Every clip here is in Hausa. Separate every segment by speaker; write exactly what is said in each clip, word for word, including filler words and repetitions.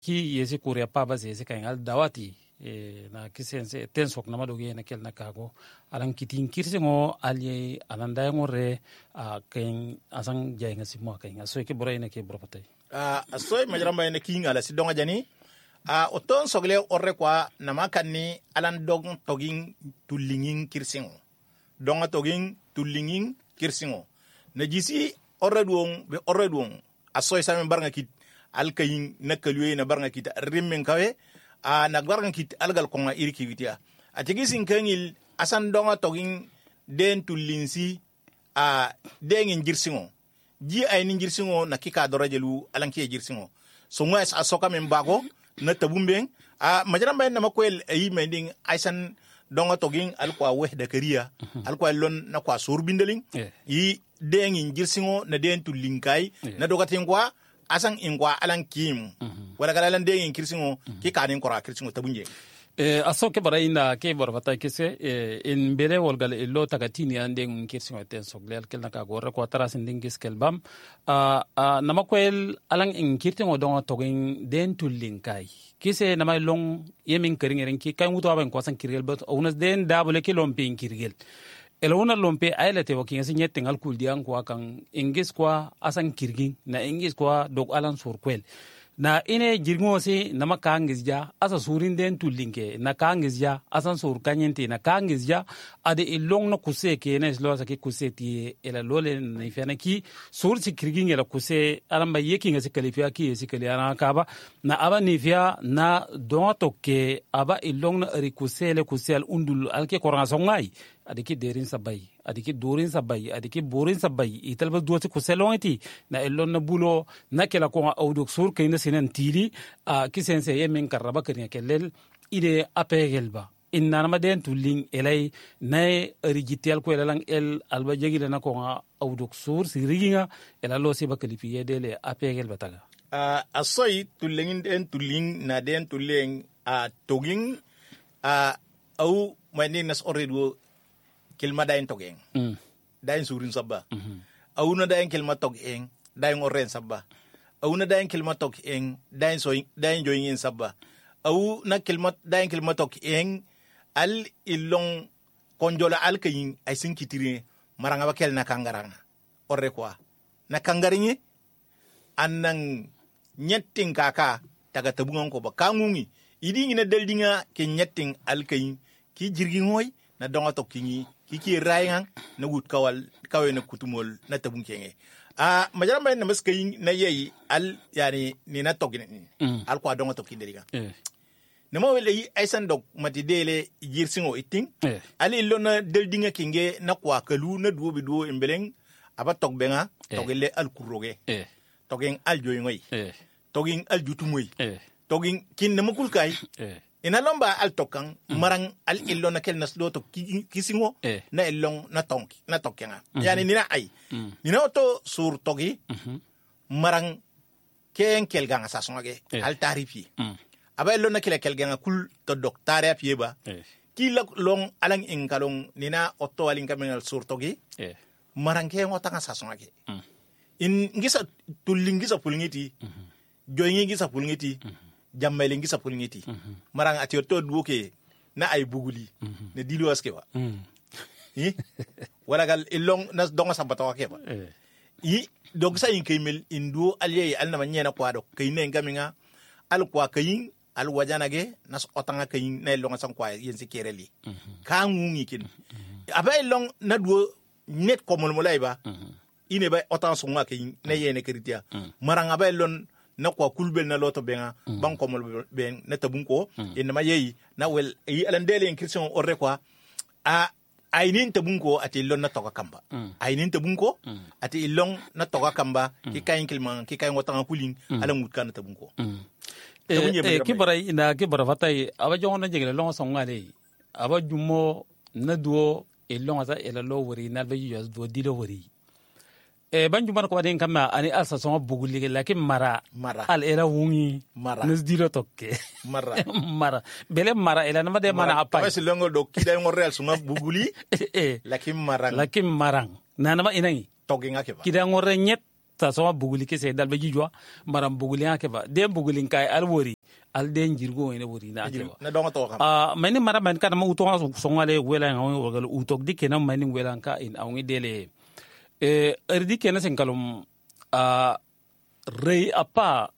Speaker 1: ki yesi kuria pa ba yesi kan al dawati e na kisense ten sok na madoge na kel na kago alan kitin kirsingo alye alanda ngore a ken asang jay nga simo kan aso ke boray na ke borpatay
Speaker 2: a aso majramba ne king ala sidonga jani a oton sogle orre kwa na makanni alan dog togin tullingin kirsingo donga togin tullingin kirsingo na jisi orre duong be orre duong aso isa men barnga kit alkayin nakalwe na barnga kit rimmen kawe a na barnga kit algal konga irki witia a tigisin kangil asan donga togin den tullinsi a dengin girsingo ji ay ni girsingo na kika dorajelu alanki girsingo so ngwa asoka men bago na tabumbeng a majaramba na makwel ayi mending aisan donga togin alkwa wehda kariya alkwa lon na kwa surbindeling yi dengin girsingo na den tullinkai na dogatin kwa asan ingwa alan kim wala kala dengin girsingo ki kanin kora girsingo tabunje
Speaker 1: e aso ke bara ina ke bara bata kese e in bele wolgal e lo tagatini ande ngirsingo ten soglel kel naka gorra ko tara sinding giskel bam a nama kwel alang in kirtingo donga togin den tullinkai kise nama long yemin keringeren ki kay muto aben ko san kirgel but onas den dabule ki lompe kirgel elona lompe aylete wakin sin yetten alkul dian ko kan ingis kwa asan kirgin na ingis kwa dog alan surkwel na ine jirgo si nama kangizja asa surin den tullinke na kangizja asan sur kanyente na kangizja ade ilong na kuse ke na islo sa ke kuse ti ela lole na ifana ki sur si kirgin ela kuse alamba yeki ngasi kalifia ki si kali ana kaba na aba nifia na don toke aba ilong na ri kuse le kuse al undul alke koranga songai adiki derin sabay adiki dorin sabay adiki borin sabay italba duwati kuselongiti na elon na bulo na kela ko awdok sur kayna sinan tili a kisense yemen karaba kanya kelel ide apegelba inna na maden tulling elay nay rigitel ko elang el alba jegi na ko awdok sur siriginga elalo se bakalifi yedele apegel bataga
Speaker 2: a asoy tullingin den tulling na den tulling a toging a au mani nas oredo kilma dain togeng mm. dain surin sabba mm-hmm. awuna dain kilma togeng dain oren sabba awuna dain kilma togeng dain so dain joyin sabba awu na kilma dain kilma togeng al ilong konjola al kayin ay sin kitire maranga bakel na kangaranga orre kwa na kangarinye annan nyettin kaka taga tabungan ko ba kangungi idi ngina deldinga ke nyettin al kayin ki jirgin hoy na donga tokkingi kiki rayangan na gut kawal kawai na kutumol na tabun kenge a majaramba na maskayin na yayi al yani ni na togin mm. al kwa donga tokin deriga eh na mo wele aisan dog matidele yirsingo iting eh. ali lona deldinga kinge na kwa kalu na duo biduo imbeleng aba togbenga eh. togele al kuroge eh togin al joyngoi eh togin al jutumoy eh togin kin na makul kai eh ina lomba al tokang mm. marang al ilon na kel naslo to kisingo eh. na ilong na tonki na tokenga mm-hmm. yani nina ay mm. nina to sur togi mm-hmm. marang ken kel ganga sasonge eh. al tarifi mm. aba ilon na kel kel ganga kul to doktare apieba eh. kila long alang inkalong nina otto aling kamengal sur togi eh. marang ken otanga sasonge mm. in ngisa tulingisa pulngiti mm-hmm. joyingi ngisa pulngiti mm-hmm. jammelingi sa pulingiti mm-hmm. marang ati to duoke na ay buguli mm-hmm. ne dilo askewa mm. yi wala gal ilong nas donga sabata wakeba eh. yi dog sa yin kaymel indu alye al na manyena kwa do kayne ngaminga al kwa kayin al wajana ge nas otanga kayin na ilong san kwa yin sikereli mm-hmm. ka ngungi kin mm-hmm. aba ilong na duo net komol molaiba mm-hmm. ine ba otanga sunga kayin na yene kritia mm-hmm. marang aba ilong na kwa kulbel na loto benga mm. bang komol ben na tabunko mm. inma yeyi na wel yi alandele en christian orre kwa a ainin tabunko ati lon na toka kamba mm. ainin tabunko mm. ati ilong na toka kamba mm. ki kayin kilman ki kayin wotanga kulin mm. ala mut kan tabunko
Speaker 1: mm. e, e kibara ina kibara fatai aba jongona jegele long songale aba jumo na duo ilong asa ela lo wori na ba yus do dilo wori e banju man ko den kama ani alsa so buguli lakin mara
Speaker 2: mara
Speaker 1: al era wungi
Speaker 2: mara
Speaker 1: nes dilo tokke
Speaker 2: mara
Speaker 1: mara bele mara ela na made mana apa
Speaker 2: wasi longo do kida ngo real so buguli lakin marang
Speaker 1: lakin marang nana ma inangi
Speaker 2: toge ngake ba
Speaker 1: kida ngore nyet ta so buguli ke se dal be jijwa maram buguli ake ba de buguli kai al wori al den jirgo ene wori na ake ba
Speaker 2: na donga to kam
Speaker 1: ah mani maram man kan ma uto so ngale wela ngaw wogal utok dikke na mani wela ka in awngi dele e erdi ke na sen kalum a rei apa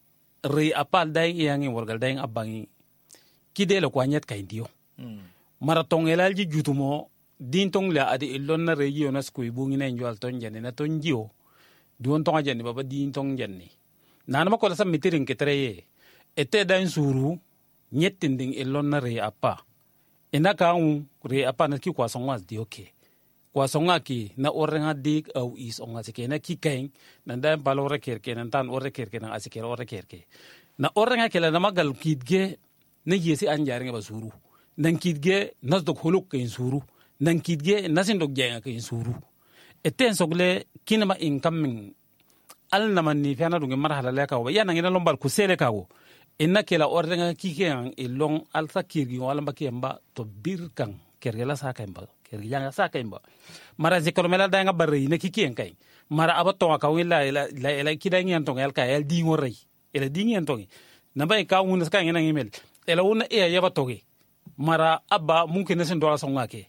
Speaker 1: rei apa dai yangi wogal dai abangi kidele ko anyet kay dio maratong elalji jutumo din tong la adi illon na region na skui bungi na enjwal ton jani na ton jio duon tong jani baba din tong jani nana ma ko la sam mitirin ketreye ete dan suru nyetin ding illon na re apa ina ka un re apa na ki kwa songwas di okay kwa songa ki na orenga dik au is onga sike na ki kain na dan balore kerke na tan ore kerke na asike ore kerke na orenga kala na magal kidge na yesi anjari ba suru nan kidge nasdok holok kain suru nan kidge nasin dok jenga kain suru eten sogle kinama incoming al naman ni fiana dunge marhala le ka ya nan ina lombal ku sele kawo inna kela ordenga kike an ilong alta kirgi wala mbaki mba to birkan kergela sa kemba kergi janga sa kemba mara zikoro mela danga barre ina kike en kay mara abato ka wila la la kidangi anton el ka el dingo rei el dingi anton namba ka wona ska ngena email ela wona e yaba toge mara abba mungkin nesen dola songa ke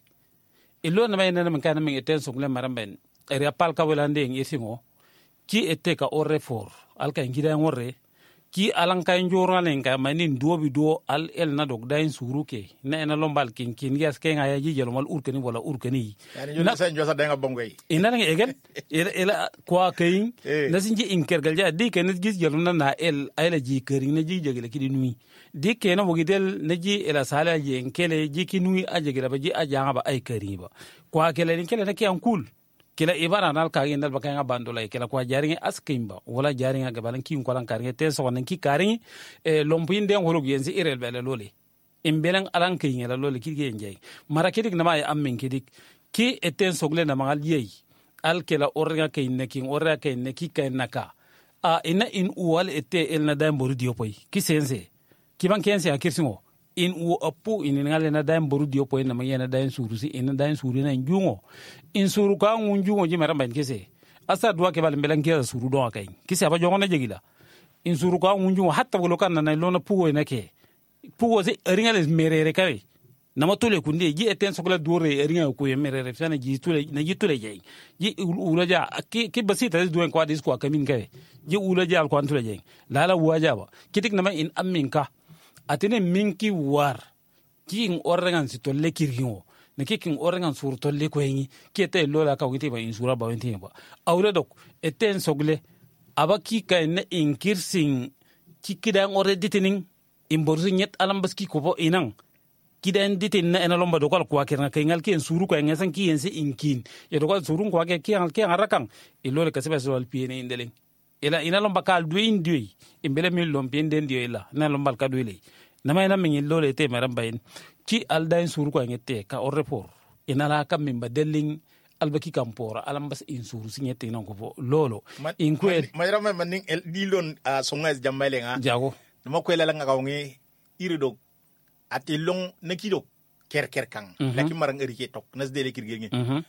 Speaker 1: ilo na may na man kana ming eten songle maramben ere apal ka welande ngi singo ki ette ka orre for al ka ngira ngorre ki alan ka njoro len ka manin dobi do al el na dog dain suruke na ena lombal kin kin gas ke nga yaji jelo mal urkani wala urkani
Speaker 2: yani ñu sa njosa denga bongay
Speaker 1: ina nga egen ela kwa kayin na sinji inkergal ja di ken gis jelo na na el ayla ji kerin na ji jegele ki di nui di ken mo gidel na ji ela sala ji enkele ji ki nui ajegele ba ji ajanga ba ay kerin ba kwa kele ni kele na ki an cool kila ibara nal ka gendal bakanga bandola kila kwa jaringe askimba wala jaringa gabalan ki ko lan karinge te so nan ki karinge e lompin den horo yenzi irel bele lole imbelan alan ki ngela lole ki ge njay mara kidik na may ammin kidik ki eten sogle na mangal yey al kila orga kay nekin orga kay neki kay naka a ina in uwal ete el na dam boru diopoy ki sense ki ban kense akirsingo in u apu in ngale na dam boru diopoy na mayena dam surusi in dam suru na njungo in suru ka ngunjungo ji mara ban kese asa duwa ke bal mbelan ke suru do kay kise aba jongo na jegila in suru ka ngunjungo hatta wolo kan na lona puwo na ke puwo se ringale merere kay na matule kunde ji eten sokla dore ringa ko ye merere fana ji tule na ji tule jey ji ulaja ki ki basita duwen ko adis ko kamin kay ji ulaja al ko antule jey lala waja ba kitik na ma in amminka atene minki war ki in organ si tolle kirgingo ne kikin organ sur tolle ko yin ki te lola ka witi ba in sura ba wenti ba awre dok eten sogle aba ki kay ne in kirsin ki kidan ore ditinin in borsu nyet alam baski ko bo inan kidan ditin na ena lomba dokal ko akirna kay ngal ki en suru ko ngasan ki en se inkin e dokal surun ko ke ki an ki an rakan e lole ka sebe so al piene indelen ila ina lomba kal duin dui imbele mi lompien den dio ila na lomba ka duile na may na min lole te maram bayin ki aldain suru ko ngete ka or report ina la kam min badelling albaki kampora alambas in suru sinyete non ko lolo in ko
Speaker 2: may ram man ning el dilon a songas jamale nga
Speaker 1: jago
Speaker 2: ma ko la nga kawngi irido ati long nakido ker ker kang laki marang erike tok nas dele kirgenge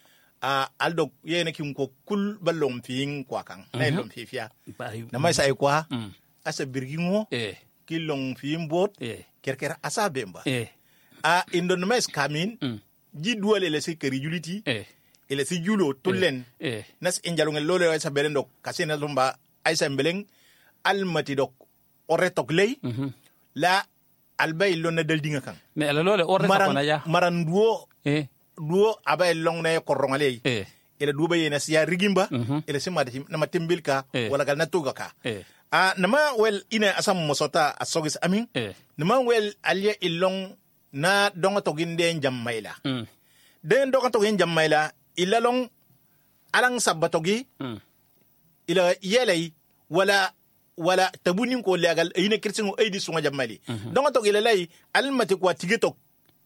Speaker 2: a aldo yene kim ko kul balom fiing kwa kang na lom fifia na may sa kwa asa birgingo
Speaker 1: eh
Speaker 2: kilong fiim bot ker ker asa bemba
Speaker 1: eh
Speaker 2: a indon mes kamin ji duale le se keri juliti
Speaker 1: eh
Speaker 2: ele si julo tulen
Speaker 1: eh
Speaker 2: nas injalunge lole sa belendo kasina lumba aisa mbeleng almati dok oretok lay la albay lonna dal dinga kan
Speaker 1: me ala lole orre ko na ya
Speaker 2: maran duo
Speaker 1: eh
Speaker 2: duo abay long na korongale
Speaker 1: eh
Speaker 2: ele duba yena siya rigimba ele sima na matimbilka wala gal na tuga ka
Speaker 1: eh
Speaker 2: a nama wel ina asam mosota asogis amin
Speaker 1: eh
Speaker 2: nama wel alye ilong na donga togin den jammayla
Speaker 1: mm
Speaker 2: den donga togin jammayla ilalong alang sabatogi
Speaker 1: mm
Speaker 2: ila yelay wala wala tabunin ko legal ina kirsingo aydi sunga jammali donga tog ila lay almati ko tigetok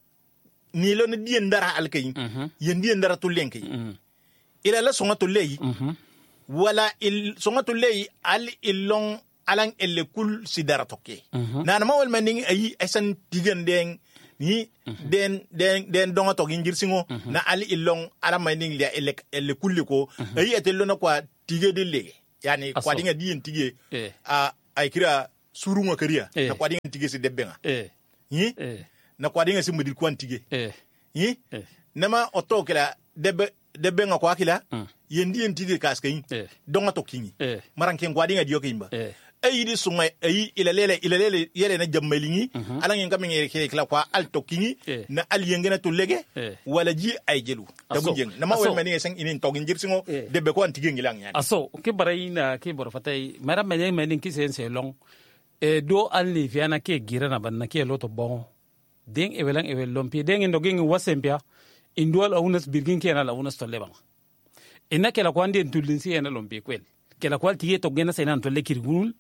Speaker 2: ni lo na dien dara alkay yen dien dara tulenki ila la sunga tulay wala il songa tulay al ilong alang elle kul sidara tokke nana ma wal maning ayi asan tigen den ni den den den donga to ngir singo na al ilong ala maning le elle elle kulli ko ayi etello na kwa tige de le yani
Speaker 1: Aso.
Speaker 2: kwadinga diyen tige
Speaker 1: Eh.
Speaker 2: a ay kira surunga kariya
Speaker 1: Eh.
Speaker 2: na kwadinga tige si debbenga
Speaker 1: eh
Speaker 2: yi
Speaker 1: eh
Speaker 2: na kwadinga si mudir kwan tige
Speaker 1: eh
Speaker 2: yi
Speaker 1: eh
Speaker 2: nama oto kila debbe debbenga kwa kila
Speaker 1: Mm.
Speaker 2: yendi yen tige kaskayin
Speaker 1: eh
Speaker 2: donga to kingi
Speaker 1: eh
Speaker 2: maranken kwadinga diyo kimba
Speaker 1: eh
Speaker 2: ayi di sunga ayi ilalele ilalele yele na jammalingi alan yen kamen yele kila kwa al to kingi
Speaker 1: Eh.
Speaker 2: na al yengena to lege
Speaker 1: Eh.
Speaker 2: wala ji ay jelu
Speaker 1: Aso.
Speaker 2: tabu jeng nama
Speaker 1: Aso.
Speaker 2: wel mani sen inin togin jirsingo
Speaker 1: Eh.
Speaker 2: debbe ko antige ngilang yani
Speaker 1: aso ke barai na ke bor fatai mara menen menen ki sen se long e do alli fiana ke gira na ban na ke loto bon den e welan e wel lompi den ndo gin wasempia indwal aunas birgin ke na la unas to leban ina ke la kwandi tulin si ena lompi kwel ke la kwal tiye to gena senan to lekirgul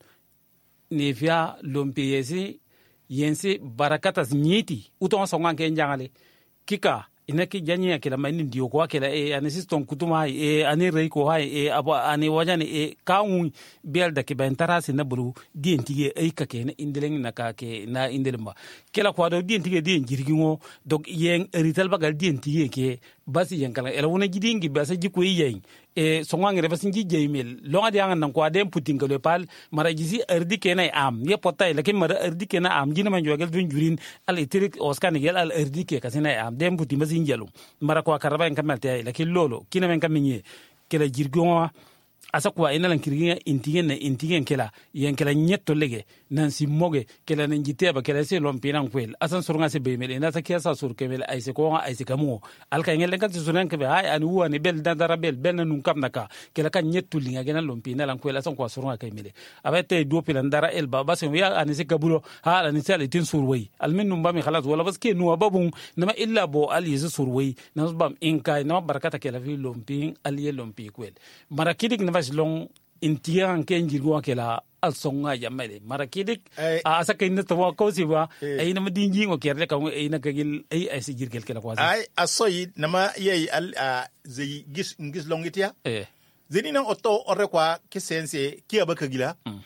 Speaker 1: ne fia lompi yesi yensi barakatas nyiti uton songa ke njangale kika ina ki janya kila maini ndio kwa kila e anisi ton kutuma e ani rei ko hai e abo ani wajani e kaun bel da ke bentara si na buru dien tige e ka ke na indeleng na ka ke na indelemba kila kwa do dien tige dien jirgingo dog yen rital bagal dien tige ke basi yen kala ela wona jidingi basa jiko yen e songwangi reba sinji jeymel longa dianga nan kwa dem putinga le pal mara jisi erdi ke na am ye potay lakin mara erdi ke na am jina man jogel dun jurin al itirik oskan gel al erdi ke kasina am dem puti masin jelu mara kwa karaba en kamal tay lakin lolo kina men kaminye kela jirgonwa asa kwa ina lan kirginga intigen na intigen kela yen kela nyetto lege nan si moge kela nan jiteba kela se lompinan kwel asan surunga se beymel ina sa kiasa sur kemel ay se ko ay se kamu alka ngel kan se sunan ke ay an wuwa ni bel dandara bel bel na nun kam naka kela kan nyetto linga gena lompina lan kwel asan kwa surunga kemele abete do pilan dara el baba se ya an se kabulo ha an se alitin surwai alminum bami khalas wala bas ke nuwa babun nama illa bo ali se surwai nas bam inka nama barakata kela fi lompin ali lompi kwel marakidik na long intiyan ken jirgo kela al songa jamale marakidik
Speaker 2: Eh.
Speaker 1: a asa ken to ko si ba
Speaker 2: Eh.
Speaker 1: ay na madinji ngo kerde ka ay na kagil ay ay si jirgel kela kwasi
Speaker 2: ay asoyi nama yey al a zai gis ngis longitia
Speaker 1: eh
Speaker 2: zeni nan otto orre kwa kisense ki abaka gila
Speaker 1: Mm.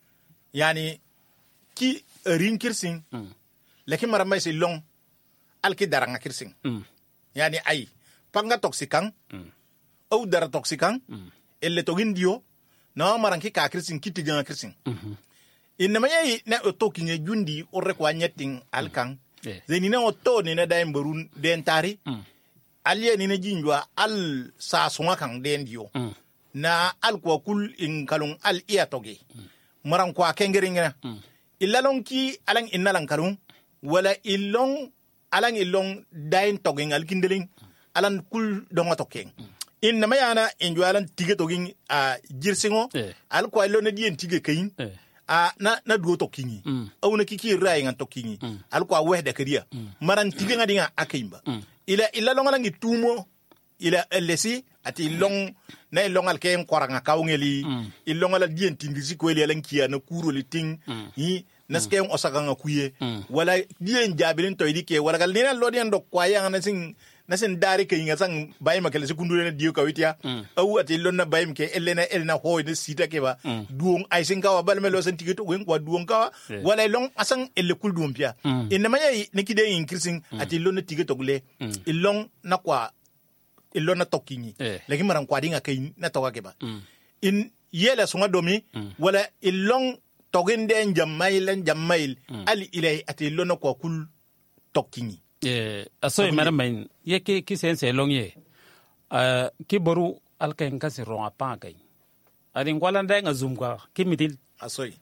Speaker 2: yani ki rin kirsin
Speaker 1: Mm.
Speaker 2: lakin maramai si long al ki daranga kirsin
Speaker 1: mm
Speaker 2: yani ay panga toxikan
Speaker 1: Mm.
Speaker 2: au dara toxikan
Speaker 1: Mm.
Speaker 2: elle togin dio na maranki ka kirsin kiti ganga kirsin
Speaker 1: Mhm.
Speaker 2: inama yey na otto kinye jundi orre kwa nyeting alkan
Speaker 1: Eh.
Speaker 2: zeni nan otto ni na daim barun den tari
Speaker 1: Mm.
Speaker 2: aliye ni na jinjwa al sa sunga kan den dio
Speaker 1: Mm.
Speaker 2: na al kwa kul in kalung al iya toge maran kwa kengeringena
Speaker 1: Mm.
Speaker 2: ilalong ki alang inalang kalung wala ilong alang ilong dain togeng al kindeling alan kul donga tokeng in nama yana injwalan tige toging a jirsingo
Speaker 1: Eh.
Speaker 2: al kwa ilo na dien tige kayin
Speaker 1: eh
Speaker 2: a na na duo tokingi
Speaker 1: Mm.
Speaker 2: au na kiki rai ngan tokingi al kwa wehda kariya maran tige ngadinga akimba
Speaker 1: Mm.
Speaker 2: ila ila longa langi tumo ila elesi ati long na long al ken koranga kawngeli
Speaker 1: Mm.
Speaker 2: ilong ala dien tindisi ko eli alan kiya na kuro li ting yi nasken osaka nga kuye
Speaker 1: Mm.
Speaker 2: wala dien jabilin to idike wala gal nina lo dien do kwaya na sin na sin dari ke nga sang bayma kele sekundu na dio kawitia au ati lonna bayim ke elena elna hoy de sita ke ba duong ay sin kawa balme lo sen tikito wen kwa duong kawa
Speaker 1: Yeah.
Speaker 2: wala long asang elle kul duong pia
Speaker 1: Mm.
Speaker 2: inama yai nikide increasing ati lonna tikito gle ilong na kwa ilona tokingi
Speaker 1: Eh.
Speaker 2: lagi marang kwa dinga kay na toka ke ba
Speaker 1: Mm.
Speaker 2: in yela sunga domi wala ilong togin den jamail jamail ali ilay ati ilona kwa kul tokingi
Speaker 1: eh aso e mara main ye ke ki sen se long ye eh ki boru al ken ka si ronga pa kai adin kwala nda nga zoom ka ki mitil
Speaker 2: asoy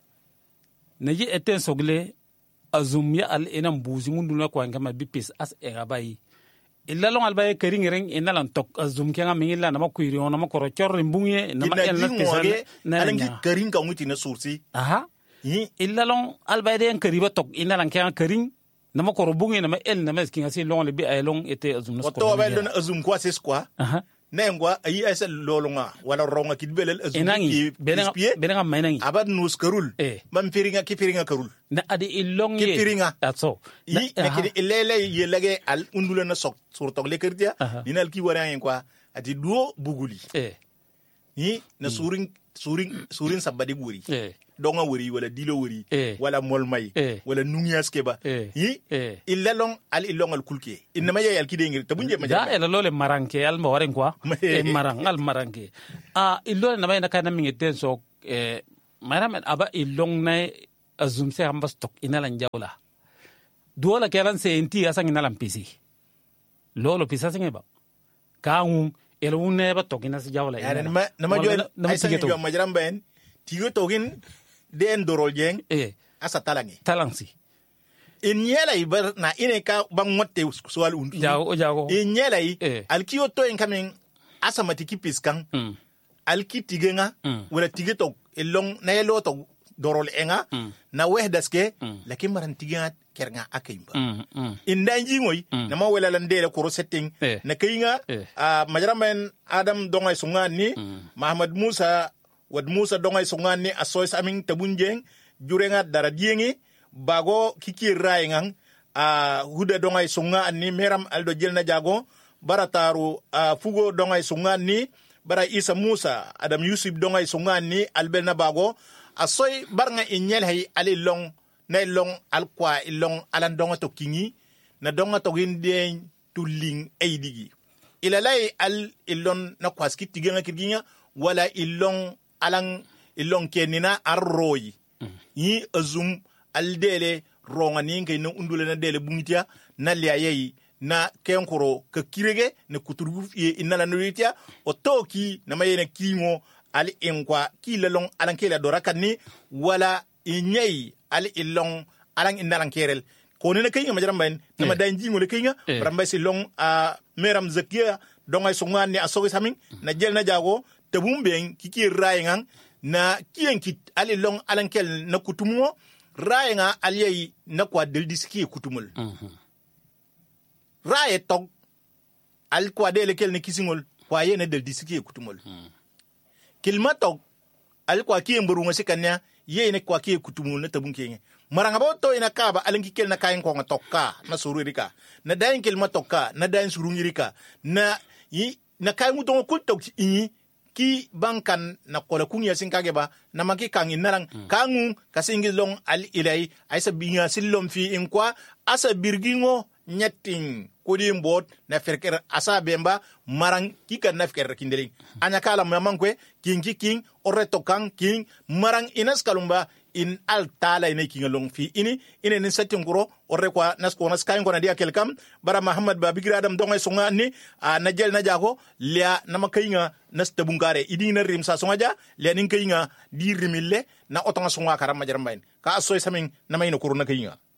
Speaker 1: na yi eten sogle azum ya al enam buzi ngundu na kwa ngama bipis as e gabai illa long al baye kering reng inalan tok azum kenga mingilla na makuiri ona makoro chorri mbunye na ma
Speaker 2: ina
Speaker 1: el na
Speaker 2: jingo age
Speaker 1: na
Speaker 2: alangi
Speaker 1: na
Speaker 2: karin ka nguti na sursi
Speaker 1: aha
Speaker 2: yi
Speaker 1: illa long al baye den kariba tok inalan kenga kering na makoro bunye na ma el na mes kinga si long le bi ay long ete azum na
Speaker 2: wato ba lona azum kwa ses kwa
Speaker 1: aha
Speaker 2: na ngwa ayi asa lolonga wala ronga kidbelel azum
Speaker 1: inangi benanga
Speaker 2: pie
Speaker 1: benanga mainangi
Speaker 2: abad nus karul
Speaker 1: Eh.
Speaker 2: mam piringa ki piringa karul
Speaker 1: na adi ilong
Speaker 2: Ki
Speaker 1: ye
Speaker 2: piringa.
Speaker 1: atso
Speaker 2: yi nekini ilele yelage al undula na sok surtok le kertia
Speaker 1: Aha.
Speaker 2: dinal ki wara yen kwa ati duo buguli
Speaker 1: eh
Speaker 2: yi na surin surin surin sabadi guri
Speaker 1: eh
Speaker 2: donga wuri wala dilo wuri
Speaker 1: Eh.
Speaker 2: wala molmay
Speaker 1: Eh.
Speaker 2: wala nungias ke ba
Speaker 1: Eh.
Speaker 2: yi
Speaker 1: Eh.
Speaker 2: illa long al illong al kulke inma ya yalki de ngir tabunje ma
Speaker 1: da ela lole maranke al ma waren kwa e marang al maranke a illo na bayna kana mi ngeten so e maram aba illong na azum se ambas tok inalan jawla duola kelan se enti asang inalan pisi lolo pisa singe ba kaun elun ne ba tok inas jawla
Speaker 2: yani ma nama jo ay sa jo majram ben tigo togin den dorol jeng
Speaker 1: e
Speaker 2: asa talangi
Speaker 1: talansi
Speaker 2: in yela ibar na ine ka bang motte sual un
Speaker 1: jago jago
Speaker 2: in yela i
Speaker 1: Eh.
Speaker 2: alkiyo to en kamen asa matiki piskan
Speaker 1: mm
Speaker 2: alki tigenga
Speaker 1: Mm.
Speaker 2: wala tigeto elong na yelo to dorol enga
Speaker 1: Mm.
Speaker 2: na wehdaske
Speaker 1: Mm.
Speaker 2: lakin maran tigenga kerga akimba
Speaker 1: mm mm
Speaker 2: inda jingoy
Speaker 1: Mm.
Speaker 2: na ma wala lan dele ko setting
Speaker 1: Eh.
Speaker 2: na kayinga
Speaker 1: Eh.
Speaker 2: a majaramen adam dongay sungan ni
Speaker 1: Mm.
Speaker 2: Muhammad Musa wad Musa dongay sungan ni asoy saming tabunjeng jurenga dara diengi bago kiki rayengang a huda dongay sungan ni meram aldo jelna jago barataru a fugo dongay sungan ni bara Isa Musa Adam Yusuf dongay sungan ni albelna bago asoy barnga inyel hay ali long na long alkwa ilong alan donga to kingi na donga to ginde tuling aidigi ilalay al ilon na kwaski tigenga kirginya wala ilong alang ilong kenina arroyi yi azum aldele ronga ni ngay no undule na dele bungitia na liayeyi na kenkoro ka kirege na kuturgu ye inala noyitia o toki na mayena kingo ali enkwa kilalong alan kela dorakani wala inyei ali ilong alang inalang kerel kone na kinga majaram ben na madan jingo le kinga
Speaker 1: Eh.
Speaker 2: ramba si long a meram zakia dongay sungan ni asogi saming na jel na jago tabumben kiki rayengang na kiyenkit ali long alang kel na kutumo rayenga aliyei na kwa deldiski kutumul
Speaker 1: mhm
Speaker 2: raye tog al kwa dele kel ne kisingol kwa yene deldiski kutumul kilma tog al kwa kiyen burunga sikanya yene kwa kiye kutumul na tabun kenge maranga bo to ina kaba alinki kel na kayen ko ngatoka na sururika na dayin kilma tokka na dayin surungirika na yi na kayen mutongo kultok inyi ki bankan na kola kunya sinkage ba na maki kangi narang mm. kangu kasingi long al ilai aisa binga silom fi inkwa asa birgingo nyating kodi mbot na ferker asa bemba marang kika na ferker kindeling anya kala mamankwe king king oreto kang king marang inas kalumba in al tala ina kinga long fi ini ina ni satin kuro orre kwa nas ko nas kayin ko na dia kelkam bara Muhammad ba bigira adam dongay sunga ni a na jel na jago lia na makayinga nas tabungare idi na rim sa sunga ja lia nin kayinga di rimille na otanga sunga karam majaram bain ka asoy saming na may no kuro na kayinga